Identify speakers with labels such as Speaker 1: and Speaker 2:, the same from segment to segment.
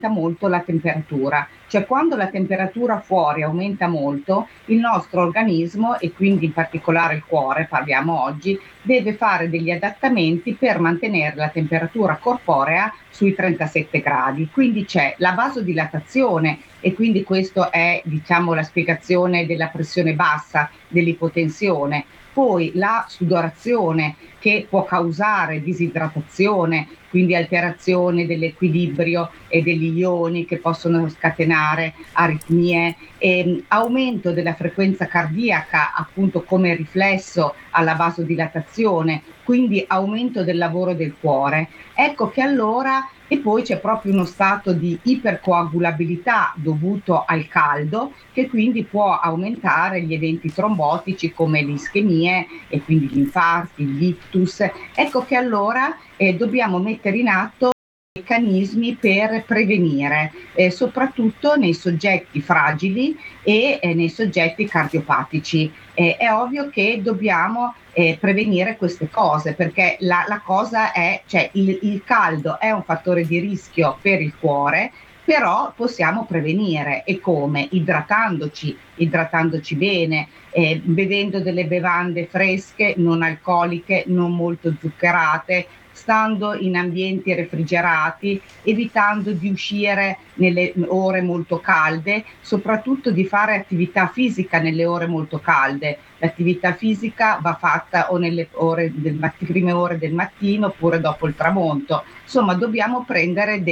Speaker 1: molto la temperatura, cioè quando la temperatura fuori aumenta molto, il nostro organismo, e quindi in particolare il cuore, parliamo oggi, deve fare degli adattamenti per mantenere la temperatura corporea sui 37 gradi. Quindi c'è la vasodilatazione, e quindi questo è, diciamo, la spiegazione della pressione bassa, dell'ipotensione. Poi la sudorazione, che può causare disidratazione, quindi alterazione dell'equilibrio e degli ioni che possono scatenare aritmie, aumento della frequenza cardiaca appunto come riflesso alla vasodilatazione, quindi aumento del lavoro del cuore. Ecco che allora, e poi c'è proprio uno stato di ipercoagulabilità dovuto al caldo, che quindi può aumentare gli eventi trombotici come le ischemie e quindi gli infarti, gli ictus. Ecco che allora dobbiamo mettere in atto meccanismi per prevenire, soprattutto nei soggetti fragili e nei soggetti cardiopatici. È ovvio che dobbiamo prevenire queste cose, perché la cosa è, cioè il caldo è un fattore di rischio per il cuore, però possiamo prevenire. E come? Idratandoci bene, bevendo delle bevande fresche, non alcoliche, non molto zuccherate, stando in ambienti refrigerati, evitando di uscire nelle ore molto calde, soprattutto di fare attività fisica nelle ore molto calde. L'attività fisica va fatta o nelle prime ore del mattino oppure dopo il tramonto. Insomma, dobbiamo prendere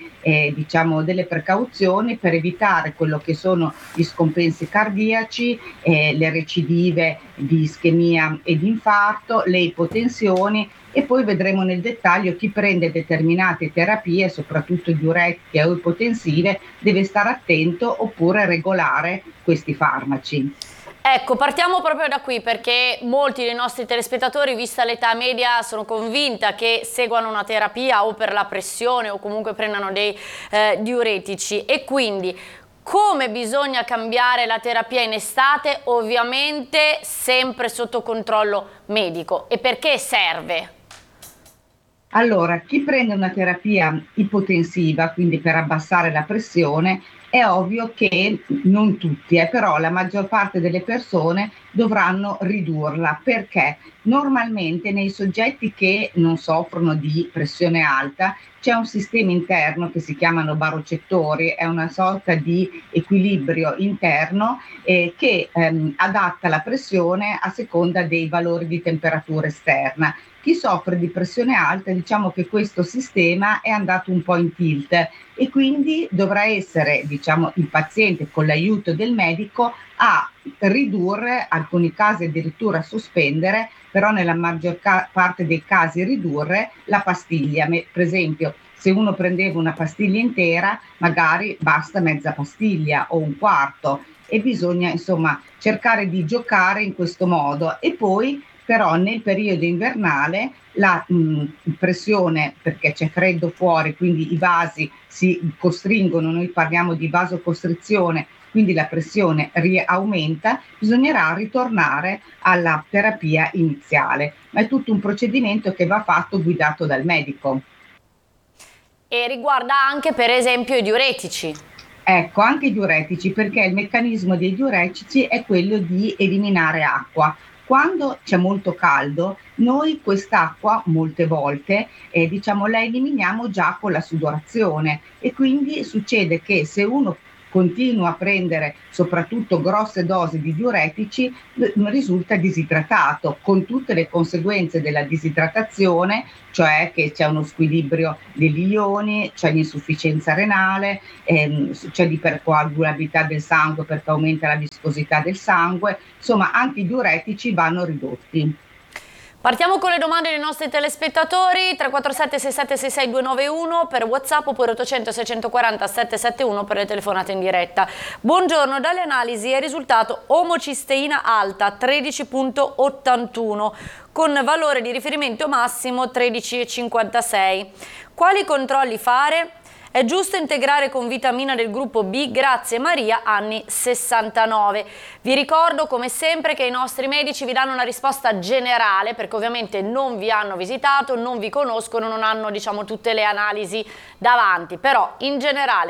Speaker 1: delle precauzioni per evitare quello che sono gli scompensi cardiaci, le recidive di ischemia e di infarto, le ipotensioni, e poi vedremo nel dettaglio chi prende determinate terapie, soprattutto diuretiche o ipotensive, deve stare attento oppure regolare questi farmaci.
Speaker 2: Ecco, partiamo proprio da qui, perché molti dei nostri telespettatori, vista l'età media, sono convinta che seguano una terapia o per la pressione o comunque prendano dei diuretici, e quindi come bisogna cambiare la terapia in estate, ovviamente sempre sotto controllo medico, e perché serve?
Speaker 1: Allora, chi prende una terapia ipotensiva, quindi per abbassare la pressione, è ovvio che non tutti, però la maggior parte delle persone dovranno ridurla, perché normalmente nei soggetti che non soffrono di pressione alta c'è un sistema interno che si chiamano barocettori, è una sorta di equilibrio interno che adatta la pressione a seconda dei valori di temperatura esterna. Chi soffre di pressione alta, diciamo che questo sistema è andato un po' in tilt, e quindi dovrà essere, diciamo, il paziente con l'aiuto del medico a ridurre, alcuni casi addirittura sospendere, però nella maggior parte dei casi ridurre la pastiglia. Per esempio, se uno prendeva una pastiglia intera, magari basta mezza pastiglia o un quarto, e bisogna insomma cercare di giocare in questo modo. E poi però nel periodo invernale la pressione, perché c'è freddo fuori, quindi i vasi si costringono, noi parliamo di vasocostrizione, quindi la pressione aumenta, bisognerà ritornare alla terapia iniziale, ma è tutto un procedimento che va fatto guidato dal medico.
Speaker 2: E riguarda anche per esempio i diuretici.
Speaker 1: Ecco, anche i diuretici, perché il meccanismo dei diuretici è quello di eliminare acqua. Quando c'è molto caldo, noi quest'acqua molte volte diciamo, la eliminiamo già con la sudorazione, e quindi succede che se uno continua a prendere soprattutto grosse dosi di diuretici, risulta disidratato, con tutte le conseguenze della disidratazione, cioè che c'è uno squilibrio degli ioni, c'è l'insufficienza renale, c'è l'ipercoagulabilità del sangue perché aumenta la viscosità del sangue. Insomma, anche i diuretici vanno ridotti.
Speaker 2: Partiamo con le domande dei nostri telespettatori. 347 6766 291 per WhatsApp, oppure 800 640 771 per le telefonate in diretta. Buongiorno, dalle analisi è risultato omocisteina alta 13.81 con valore di riferimento massimo 13,56. Quali controlli fare? È giusto integrare con vitamina del gruppo B, grazie Maria, anni 69. Vi ricordo come sempre che i nostri medici vi danno una risposta generale, perché ovviamente non vi hanno visitato, non vi conoscono, non hanno, diciamo, tutte le analisi davanti, però in generale